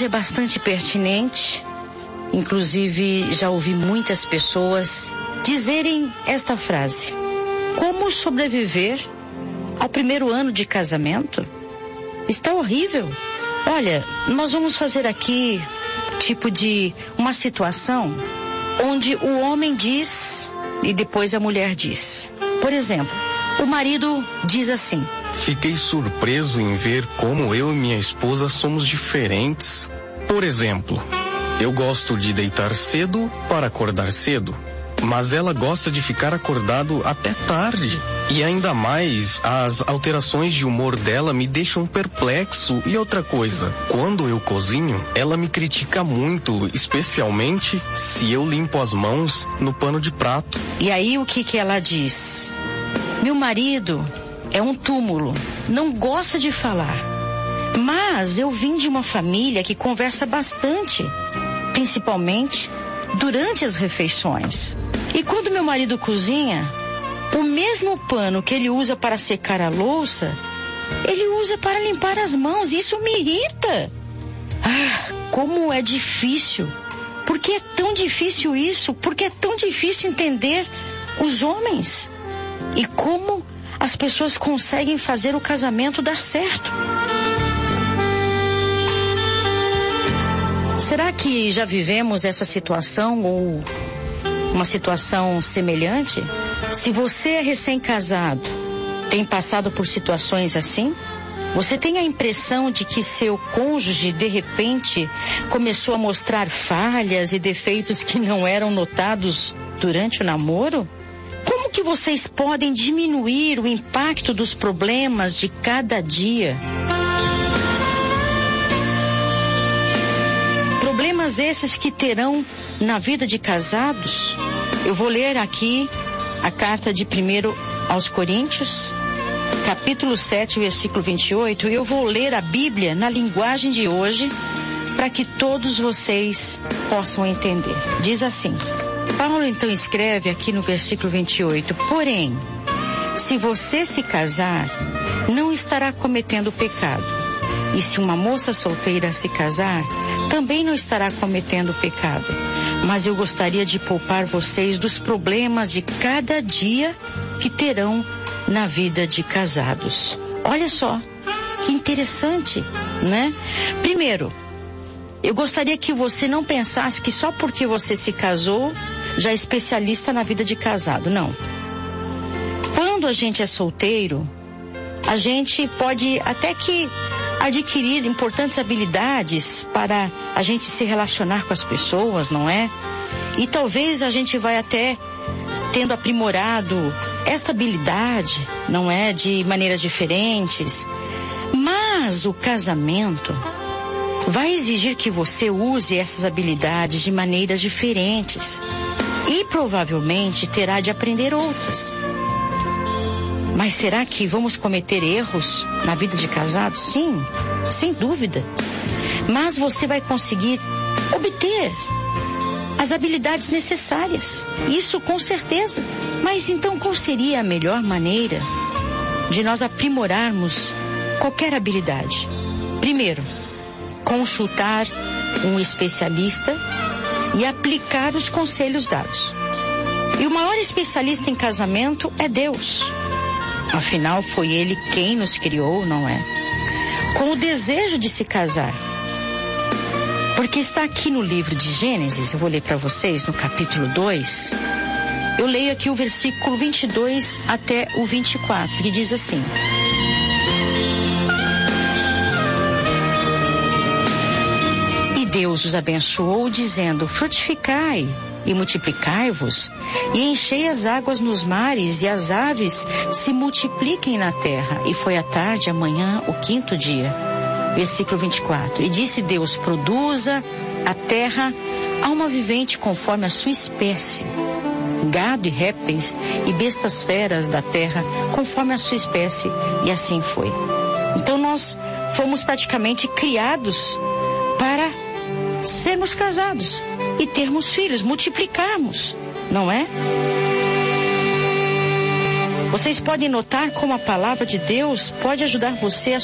hoje é bastante pertinente. Inclusive, já ouvi muitas pessoas dizerem esta frase: como sobreviver ao primeiro ano de casamento? Está horrível. Olha, nós vamos fazer aqui tipo de uma situação onde o homem diz e depois a mulher diz. Por exemplo, o marido diz assim: fiquei surpreso em ver como eu e minha esposa somos diferentes. Por exemplo, eu gosto de deitar cedo para acordar cedo, mas ela gosta de ficar acordado até tarde. E ainda mais, as alterações de humor dela me deixam perplexo. E outra coisa, quando eu cozinho, ela me critica muito, especialmente se eu limpo as mãos no pano de prato. E aí o que ela diz? Meu marido é um túmulo, não gosta de falar. Mas eu vim de uma família que conversa bastante, principalmente durante as refeições. E quando meu marido cozinha, o mesmo pano que ele usa para secar a louça, ele usa para limpar as mãos. Isso me irrita. Ah, como é difícil. Por que é tão difícil isso? Por que é tão difícil entender os homens? E como as pessoas conseguem fazer o casamento dar certo? Será que já vivemos essa situação ou uma situação semelhante? Se você é recém-casado, tem passado por situações assim? Você tem a impressão de que seu cônjuge, de repente, começou a mostrar falhas e defeitos que não eram notados durante o namoro? Como que vocês podem diminuir o impacto dos problemas de cada dia? Problemas esses que terão na vida de casados. Eu vou ler aqui a carta de 1 aos Coríntios, capítulo 7, versículo 28, e eu vou ler a Bíblia na linguagem de hoje para que todos vocês possam entender. Diz assim: Paulo então escreve aqui no versículo 28, porém, se você se casar, não estará cometendo pecado. E se uma moça solteira se casar, também não estará cometendo pecado. Mas eu gostaria de poupar vocês dos problemas de cada dia que terão na vida de casados. Olha só, que interessante, né? Primeiro, eu gostaria que você não pensasse que só porque você se casou, já é especialista na vida de casado. Não. Quando a gente é solteiro, a gente pode até que adquirir importantes habilidades para a gente se relacionar com as pessoas, não é? E talvez a gente vai até tendo aprimorado esta habilidade, não é? De maneiras diferentes. Mas o casamento vai exigir que você use essas habilidades de maneiras diferentes. E provavelmente terá de aprender outras. Mas será que vamos cometer erros na vida de casado? Sim, sem dúvida. Mas você vai conseguir obter as habilidades necessárias. Isso com certeza. Mas então qual seria a melhor maneira de nós aprimorarmos qualquer habilidade? Primeiro, consultar um especialista e aplicar os conselhos dados. E o maior especialista em casamento é Deus. Afinal, foi Ele quem nos criou, não é? Com o desejo de se casar. Porque está aqui no livro de Gênesis, eu vou ler para vocês, no capítulo 2. Eu leio aqui o versículo 22 até o 24, que diz assim: E Deus os abençoou, dizendo: frutificai e multiplicai-vos, e enchei as águas nos mares, e as aves se multipliquem na terra. E foi a tarde, amanhã, o 5º dia. Versículo 24. E disse Deus: produza a terra alma vivente conforme a sua espécie, gado e répteis e bestas feras da terra conforme a sua espécie. E assim foi. Então nós fomos praticamente criados para sermos casados e termos filhos, multiplicarmos, não é? Vocês podem notar como a palavra de Deus pode ajudar você a